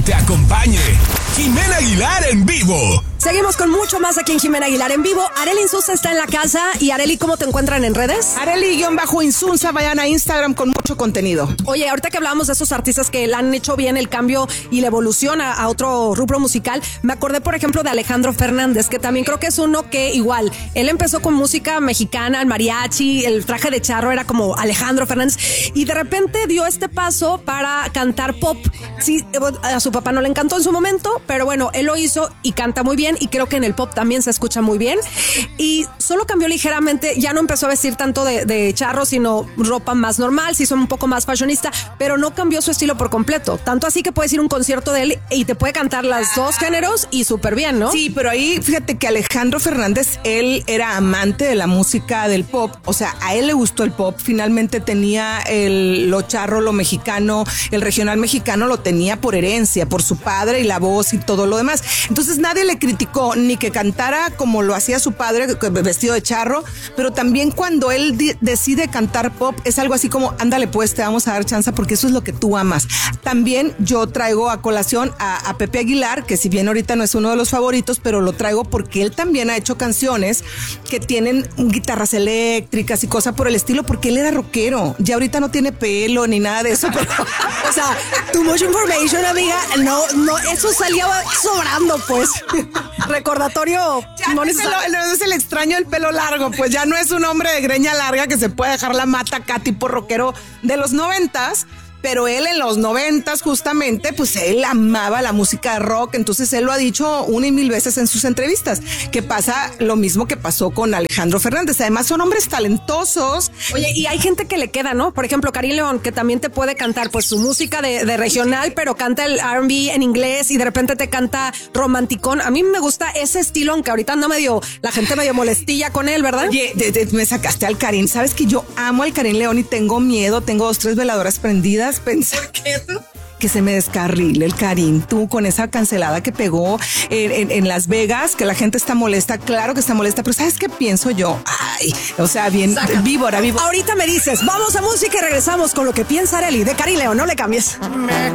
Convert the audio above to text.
te acompañe. Jimena Aguilar en vivo. Seguimos con mucho más aquí en Jimena Aguilar en vivo. Arely Insunza está en la casa. Y Arely, ¿cómo te encuentran en redes? Arely-Insunza, vayan a Instagram con mucho contenido. Oye, ahorita que hablábamos de esos artistas que le han hecho bien el cambio y la evolución a otro rubro musical, me acordé, por ejemplo, de Alejandro Fernández, que también creo que es uno que igual, él empezó con música mexicana, el mariachi, el traje de charro era como Alejandro Fernández, y de repente dio este paso para cantar pop. Sí, a su papá no le encantó en su momento, pero bueno, él lo hizo y canta muy bien, y creo que en el pop también se escucha muy bien, y solo cambió ligeramente, ya no empezó a vestir tanto de charro, sino ropa más normal, se hizo un poco más fashionista, pero no cambió su estilo por completo, tanto así que puedes ir a un concierto de él y te puede cantar los dos géneros y súper bien, ¿no? Sí, pero ahí fíjate que Alejandro Fernández, él era amante de la música del pop, o sea, a él le gustó el pop, finalmente tenía lo charro, lo mexicano, el regional mexicano lo tenía por herencia, por su padre y la voz y todo lo demás. Entonces nadie le criticó ni que cantara como lo hacía su padre, vestido de charro, pero también cuando él decide cantar pop, es algo así como, ándale pues, te vamos a dar chance porque eso es lo que tú amas. También yo traigo a colación a Pepe Aguilar, que si bien ahorita no es uno de los favoritos, pero lo traigo porque él también ha hecho canciones que tienen guitarras eléctricas y cosas por el estilo, porque él era rockero. Ya ahorita no tiene pelo ni nada de eso, pero, o sea, too much information, amiga. No, eso salía sobrando, pues. Recordatorio. Ya no es el extraño del pelo largo, pues ya no es un hombre de greña larga que se puede dejar la mata acá tipo rockero de los 90s. Pero él en los 90s justamente, pues él amaba la música de rock, entonces él lo ha dicho una y mil veces en sus entrevistas, que pasa lo mismo que pasó con Alejandro Fernández. Además son hombres talentosos. Oye, y hay gente que le queda, ¿no? Por ejemplo, Karim León, que también te puede cantar pues su música de regional, pero canta el R&B en inglés y de repente te canta romanticón. A mí me gusta ese estilo, aunque ahorita anda la gente medio molestilla con él, ¿verdad? Oye, me sacaste al Karim. ¿Sabes que yo amo al Karim León y tengo miedo? Tengo 2, 3 veladoras prendidas. ¿Por qué? Que se me descarrile el Karim, tú con esa cancelada que pegó en Las Vegas, que la gente está molesta, claro que está molesta, pero ¿sabes qué pienso yo? Ay, o sea, bien, víbora. Ahorita me dices, vamos a música y regresamos con lo que piensa Arely de Karim León, no le cambies. Me